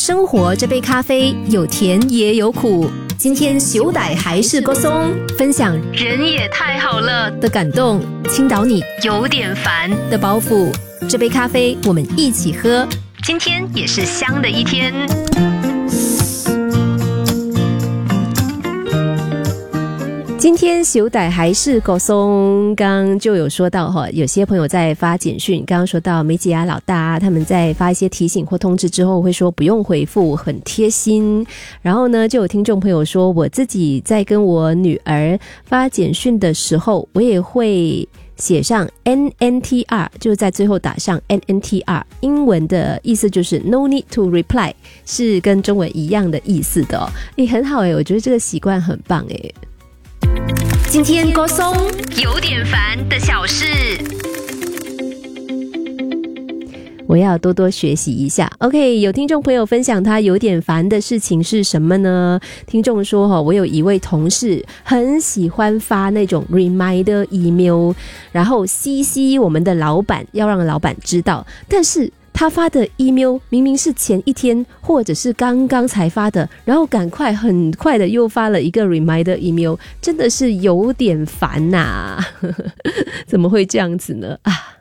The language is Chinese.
生活这杯咖啡有甜也有苦，今天小歹还是个松，分享人也太好了的感动，倾倒你有点烦的包袱。这杯咖啡我们一起喝，今天也是香的一天。今天小歹还是个松，刚刚就有说到有些朋友在发简讯，刚刚说到梅姐啊、老大他们在发一些提醒或通知之后会说不用回复，很贴心。然后呢，就有听众朋友说，我自己在跟我女儿发简讯的时候，我也会写上 NNTR， 就是在最后打上 NNTR， 英文的意思就是 No need to reply， 是跟中文一样的意思的很好我觉得这个习惯很棒今天歌颂有点烦的小事，我要多多学习一下。 OK， 有听众朋友分享他有点烦的事情是什么呢？听众说我有一位同事很喜欢发那种 reminder email， 然后 CC 我们的老板，要让老板知道，但是他发的 email 明明是前一天或者是刚刚才发的，然后很快的又发了一个 reminder email， 真的是有点烦怎么会这样子呢